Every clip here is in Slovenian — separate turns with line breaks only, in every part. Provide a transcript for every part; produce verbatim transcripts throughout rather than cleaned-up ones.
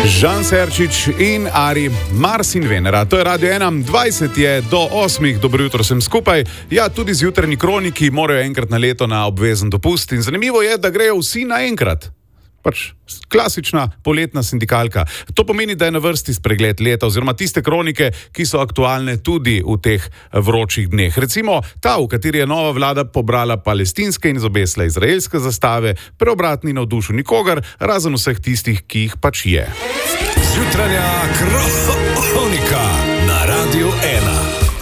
Žan Serčič in Ari, Mars in Venera. To je Radio ena, dvajset je do osmih, dobro jutro sem skupaj. Ja, tudi z jutrajni kroniki morajo enkrat na leto na obvezen dopust in zanimivo je, da grejo vsi naenkrat. Pač klasična poletna sindikalka. To pomeni, da je na vrsti spregled leta oziroma tiste kronike, ki so aktualne tudi v teh vročih dneh. Recimo ta, v kateri je nova vlada pobrala palestinske in zobesla izraelske zastave, preobratni navdušil nikogar, razen vseh tistih, ki jih pač je.
Jutranja kronika na Radiu ena.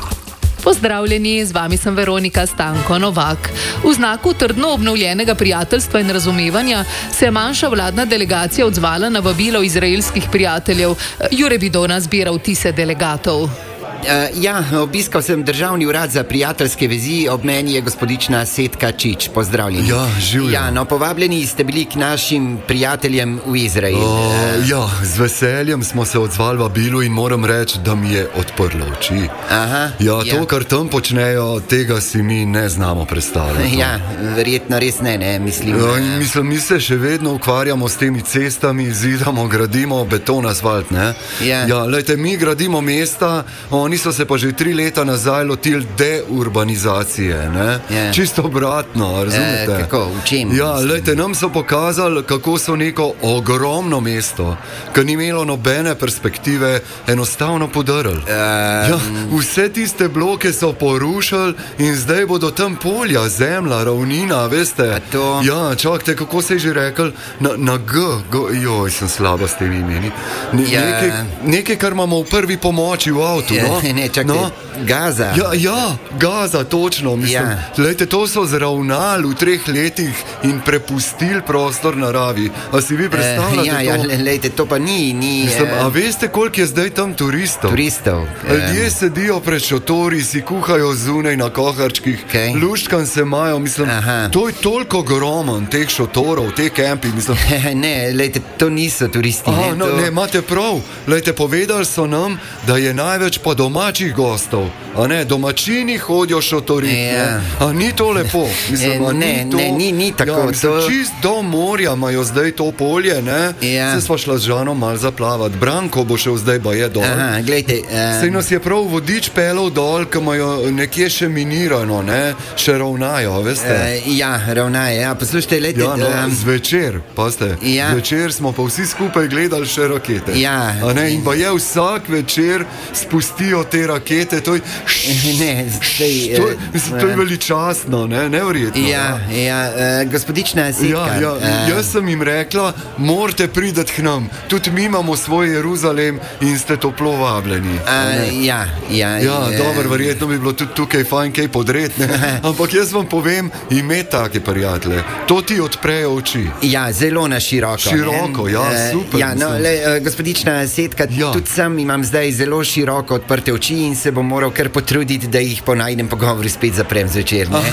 Pozdravljeni, z vami sem Veronika Stanko Novak. V znaku trdno obnovljenega prijateljstva in razumevanja se je manjša vladna delegacija odzvala na vabilo izraelskih prijateljev. Jure Bidona zbira vtise delegatov.
Uh, ja, obiskal sem Državni urad za prijateljske vezi, ob meni je gospodična Setka Čič. Pozdravljeni.
Ja, življenje.
Ja, no, povabljeni ste bili k našim prijateljem v Izrael.
Uh, ja, z veseljem smo se odzvali vabilu in moram reči, da mi je odprlo oči.
Aha,
ja, to,
ja.
kar tam počnejo, tega si mi ne znamo predstavljati.
Ja, verjetno res ne, ne, mislim.
Ja, mislim, mi se še vedno ukvarjamo s temi cestami, zidamo, gradimo beton, asfalt, ne?
Ja.
Ja, lejte, mi gradimo mesta, oni so se pa že tri leta nazaj lotili deurbanizacije, ne?
Ja.
Čisto obratno, razumete?
E, kako, v čem?
Ja, lejte, nam so pokazali, kako so neko ogromno mesto, ki ni imelo nobene perspektive, enostavno podarili.
Um...
Ja, vse tiste bloke so porušili in zdaj bodo tam polja, zemlja, ravnina, veste?
To...
Ja, čakajte, kako se je že rekel? Na, na G, G, joj, sem slaba s temi imeni. Ne,
ja.
nekaj, nekaj, kar imamo v prvi pomoči v avtu,
ja.
no?
Ne, čakaj,
no?
Gaza.
Ja, ja, Gaza, točno, mislim.
Ja.
Lejte, to so zravnali v treh letih in prepustili prostor naravi. A si vi predstavljate
uh, ja,
to?
Ja, lejte, to pa ni... ni
mislim,
uh...
a veste, koliko je zdaj tam turistov?
Turistov.
Ljudje um... sedijo pred šotori, si kuhajo zunaj na koharčkih,
okay.
luščkan se imajo, mislim,
Aha.
to je toliko gromen, teh šotorov, teh kempi, mislim.
Ne, lejte, to niso turisti.
Aha,
ne,
no,
to...
ne, imate prav. Lejte, povedali so nam, da je največ pa domačih gostov. A ne, domačini hodijo šotoriti.
Ja.
A ni to lepo? Mislim, a
ne,
ni to...
ne, ni, ni tako.
Ja, mislim,
to...
čist do morja imajo zdaj to polje, ne?
Ja.
Se sva šla z Žanom malo zaplavati. Branko bo šel zdaj baje dol.
Aha, glejte. Um...
Sej nas je prav vodič pelal dol, ki imajo nekje še minirano, ne? Še ravnajo, veste?
Uh, ja, ravnajo, ja. Poslušajte, lejte.
Ja, no,
um...
zvečer, paste.
Ja.
Zvečer smo pa vsi skupaj gledali še rakete.
Ja.
A ne, in pa je vsak večer spustijo te rakete, to je...
Ne, zdaj...
To, mislim, to je veličastno, ne, neverjetno.
Ja, ja, uh, gospodična Setka.
Ja, ja,
uh...
jaz sem jim rekla, morate priti k nam, tudi mi imamo svoj Jeruzalem in ste toplo vabljeni.
Uh, ja, ja.
Ja,
uh...
dobro, verjetno bi bilo tudi tukaj fajn kaj podreti, ampak jaz vam povem, ime take prijatelje, to ti odprejo oči.
Ja, zelo na široko.
Široko, ne? Ja, super.
Ja, no, le, uh, gospodična Setka, ja. Tudi sam imam zdaj zelo široko odprte oči in se bom moral kar potruditi, da jih po najnem pogovoru spet zaprem zvečer. Ne?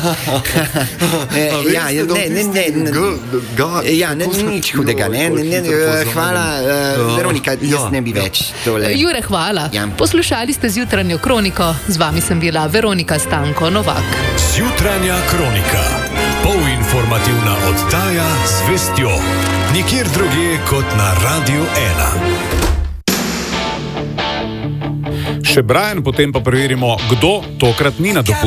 ja, ne, ne, ne, ne, ja, ne, nič hudega. Ne, ne, ne, hvala, uh, Veronika, jaz ja, ne bi ja. več. Tole.
Jure, hvala. Ja. Poslušali ste zjutranjo kroniko, z vami sem bila Veronika Stanko Novak.
Zjutranja kronika, polinformativna oddaja z vestjo, nikjer drugje kot na Radiu ena.
Še Brian, potem pa preverimo, kdo tokrat ni na dopustu.